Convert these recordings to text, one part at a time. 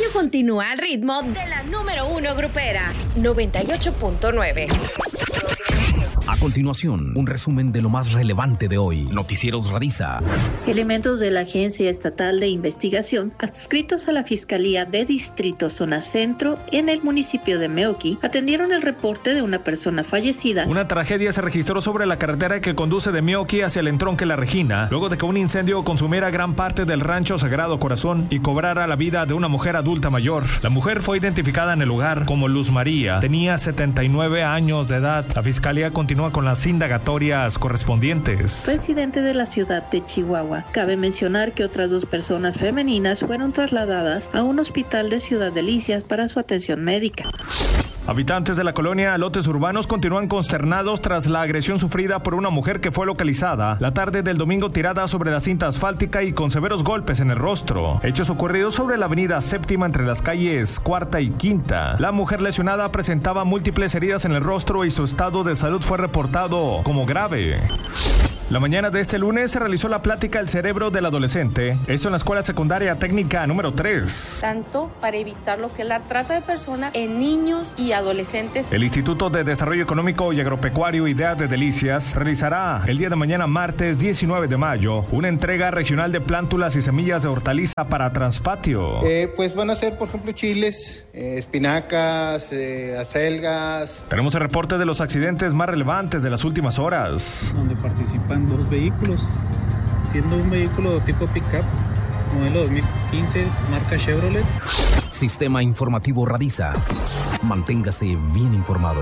continúa al ritmo de la número 1 grupera, 98.9. A continuación, un resumen de lo más relevante de hoy. Noticieros Radiza. Elementos de la Agencia Estatal de Investigación, adscritos a la Fiscalía de Distrito Zona Centro en el municipio de Meoqui, atendieron el reporte de una persona fallecida. Una tragedia se registró sobre la carretera que conduce de Meoqui hacia el entronque La Regina, luego de que un incendio consumiera gran parte del rancho Sagrado Corazón y cobrara la vida de una mujer adulta mayor. La mujer fue identificada en el lugar como Luz María. Tenía 79 años de edad. La Fiscalía continúa con las indagatorias correspondientes. Residente de la ciudad de Chihuahua. Cabe mencionar que otras 2 personas femeninas fueron trasladadas a un hospital de Ciudad Delicias para su atención médica. Habitantes de la colonia Lotes Urbanos continúan consternados tras la agresión sufrida por una mujer que fue localizada la tarde del domingo tirada sobre la cinta asfáltica y con severos golpes en el rostro. Hechos ocurridos sobre la avenida Séptima entre las calles Cuarta y Quinta. La mujer lesionada presentaba múltiples heridas en el rostro y su estado de salud fue reportado como grave. La mañana de este lunes se realizó la plática El cerebro del adolescente, esto en la escuela secundaria técnica número 3. Tanto para evitar lo que es la trata de personas en niños y adolescentes. El Instituto de Desarrollo Económico y Agropecuario Ideas de Delicias realizará el día de mañana, martes 19 de mayo, una entrega regional de plántulas y semillas de hortaliza para traspatio. Pues van a ser, por ejemplo, chiles, espinacas, acelgas. Tenemos el reporte de los accidentes más relevantes de las últimas horas. Donde participan 2 vehículos, siendo un vehículo tipo pick-up, modelo 2015, marca Chevrolet. Sistema Informativo Radiza. Manténgase bien informado.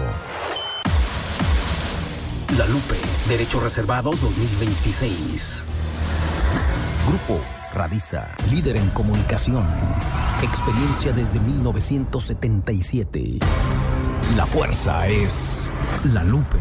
La Lupe, Derecho Reservado 2026. Grupo Radiza, líder en comunicación. Experiencia desde 1977. La fuerza es La Lupe.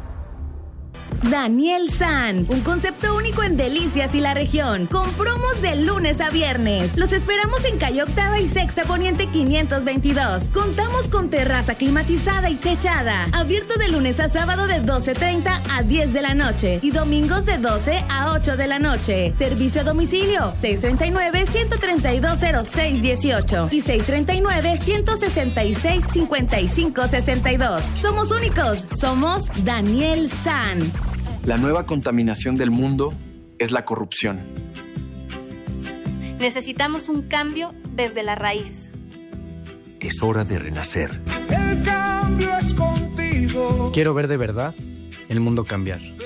Daniel San, un concepto único en Delicias y la región, con promos de lunes a viernes. Los esperamos en calle Octava y Sexta Poniente 522. Contamos con terraza climatizada y techada, abierto de lunes a sábado de 12:30 a 10 de la noche y domingos de 12 a 8 de la noche. Servicio a domicilio 639-132-0618 y 639-166-5562. Somos únicos, somos Daniel San. La nueva contaminación del mundo es la corrupción. Necesitamos un cambio desde la raíz. Es hora de renacer. El cambio es contigo. Quiero ver de verdad el mundo cambiar.